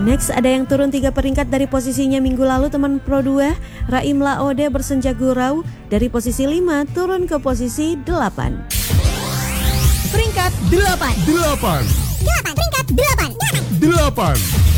Next, ada yang turun 3 peringkat dari posisinya minggu lalu teman Pro 2. Raim Laode Bersenja Gurau dari posisi 5 turun ke posisi 8. Peringkat 8. Peringkat 8.